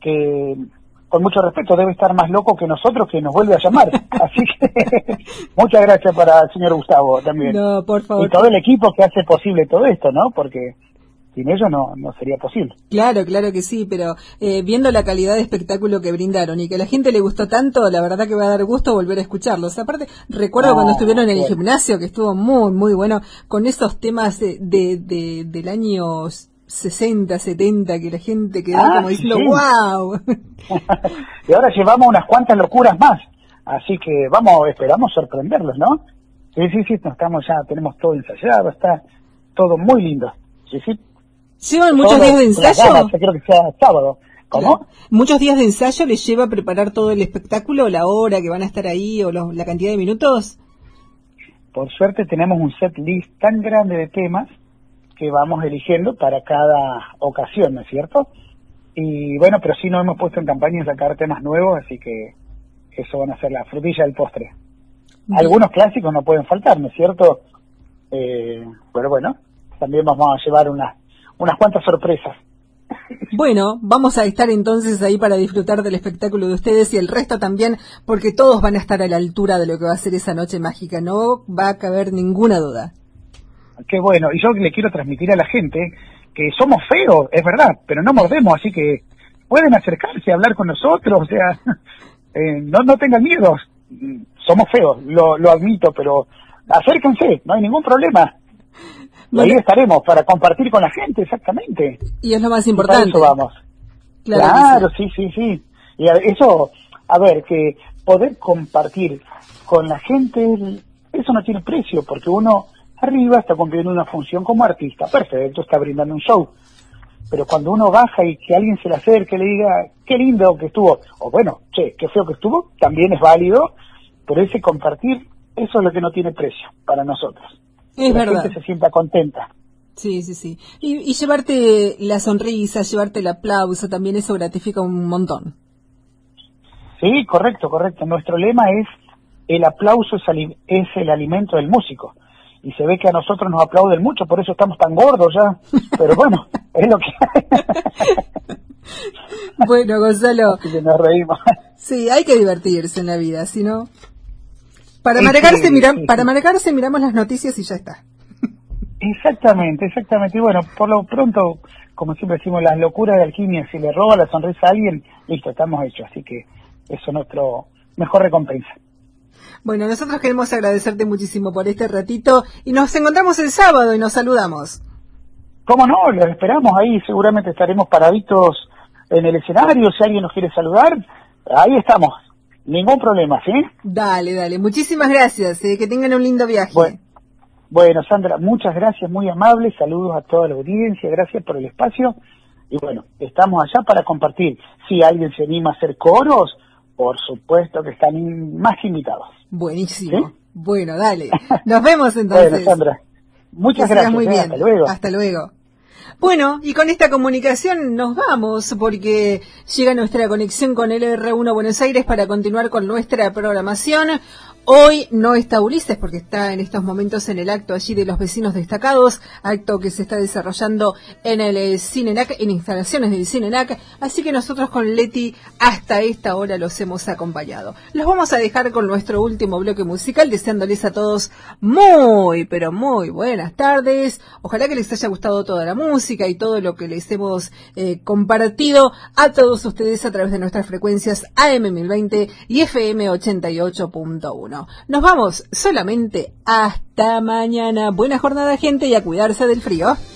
que con mucho respeto debe estar más loco que nosotros, que nos vuelve a llamar. Así que muchas gracias para el señor Gustavo también. No, por favor. Y todo el equipo que hace posible todo esto, ¿no? Porque sin ellos no sería posible. Claro que sí, pero viendo la calidad de espectáculo que brindaron y que a la gente le gustó tanto, la verdad que va a dar gusto volver a escucharlos. Aparte, recuerdo cuando estuvieron en el gimnasio, que estuvo muy, muy bueno, con esos temas del año 60, 70, que la gente quedó como diciendo, sí. ¡wow! Y ahora llevamos unas cuantas locuras más, así que esperamos sorprenderlos, ¿no? Sí, tenemos todo ensayado, está todo muy lindo. Sí. ¿Llevan muchos días de ensayo? Yo creo que sea sábado. ¿Cómo? Claro. ¿Muchos días de ensayo les lleva a preparar todo el espectáculo, la hora que van a estar ahí o la cantidad de minutos? Por suerte tenemos un set list tan grande de temas que vamos eligiendo para cada ocasión, ¿no es cierto? Y bueno, pero sí nos hemos puesto en campaña en sacar temas nuevos, así que eso van a ser la frutilla del postre. Bien. Algunos clásicos no pueden faltar, ¿no es cierto? Pero bueno, también vamos a llevar unas cuantas sorpresas. Bueno, vamos a estar entonces ahí para disfrutar del espectáculo de ustedes y el resto también, porque todos van a estar a la altura de lo que va a ser esa noche mágica, no va a caber ninguna duda. Qué bueno, y yo le quiero transmitir a la gente que somos feos, es verdad, pero no mordemos, así que pueden acercarse a hablar con nosotros, o sea, no tengan miedo, somos feos, lo admito, pero acérquense, no hay ningún problema. Y ahí estaremos para compartir con la gente, exactamente. Y es lo más importante. Y para eso vamos. Claro, sí. Y eso, que poder compartir con la gente, eso no tiene precio, porque uno arriba está cumpliendo una función como artista, perfecto, está brindando un show. Pero cuando uno baja y que alguien se le acerque y le diga, qué lindo que estuvo, o bueno, qué feo que estuvo, también es válido, pero ese compartir, eso es lo que no tiene precio para nosotros. Es verdad. La gente se sienta contenta. Sí. Y llevarte la sonrisa, llevarte el aplauso, también eso gratifica un montón. Sí, correcto. Nuestro lema es, el aplauso es el alimento del músico. Y se ve que a nosotros nos aplauden mucho, por eso estamos tan gordos ya. Pero bueno, es lo que hay. Bueno, Gonzalo. Así que nos reímos. Sí, hay que divertirse en la vida, si no... Para amargarse miramos las noticias y ya está. Exactamente. Y bueno, por lo pronto, como siempre decimos, las locuras de alquimia, si le roba la sonrisa a alguien, listo, estamos hechos. Así que eso es nuestro mejor recompensa. Bueno, nosotros queremos agradecerte muchísimo por este ratito y nos encontramos el sábado y nos saludamos. ¿Cómo no? Los esperamos ahí, seguramente estaremos paraditos en el escenario, si alguien nos quiere saludar, ahí estamos. Ningún problema, ¿sí? Dale. Muchísimas gracias. Que tengan un lindo viaje. Bueno, Sandra, muchas gracias, muy amable. Saludos a toda la audiencia. Gracias por el espacio. Y bueno, estamos allá para compartir. Si alguien se anima a hacer coros, por supuesto que están más invitados. Buenísimo. ¿Sí? Bueno, dale. Nos vemos entonces. Bueno, Sandra, muchas gracias. Muy bien. Hasta luego. Bueno, y con esta comunicación nos vamos porque llega nuestra conexión con el R1 Buenos Aires para continuar con nuestra programación. Hoy no está Ulises porque está en estos momentos en el acto allí de los vecinos destacados, acto que se está desarrollando en el Cinenac, en instalaciones del Cinenac, así que nosotros con Leti hasta esta hora los hemos acompañado. Los vamos a dejar con nuestro último bloque musical, deseándoles a todos muy, pero muy buenas tardes. Ojalá que les haya gustado toda la música y todo lo que les hemos compartido a todos ustedes a través de nuestras frecuencias AM 1020 y FM 88.1. Nos vamos solamente hasta mañana. Buena jornada, gente, y a cuidarse del frío.